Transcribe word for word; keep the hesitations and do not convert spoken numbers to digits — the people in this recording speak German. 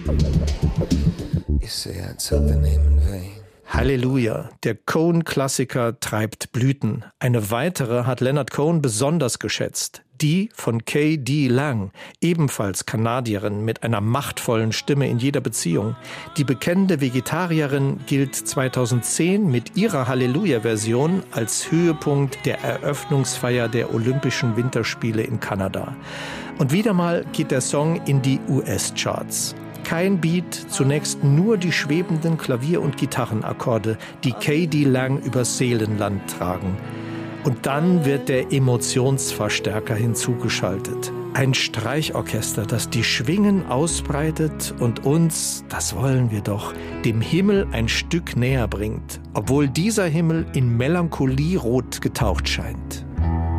You say I took the name in vain. Halleluja, der Cohen-Klassiker treibt Blüten. Eine weitere hat Leonard Cohen besonders geschätzt. Die von K D Lang, ebenfalls Kanadierin mit einer machtvollen Stimme in jeder Beziehung. Die bekennende Vegetarierin gilt zweitausendzehn mit ihrer Halleluja-Version als Höhepunkt der Eröffnungsfeier der Olympischen Winterspiele in Kanada. Und wieder mal geht der Song in die U S-Charts. Kein Beat, zunächst nur die schwebenden Klavier- und Gitarrenakkorde, die K D Lang übers Seelenland tragen. Und dann wird der Emotionsverstärker hinzugeschaltet. Ein Streichorchester, das die Schwingen ausbreitet und uns, das wollen wir doch, dem Himmel ein Stück näher bringt, obwohl dieser Himmel in Melancholierot getaucht scheint.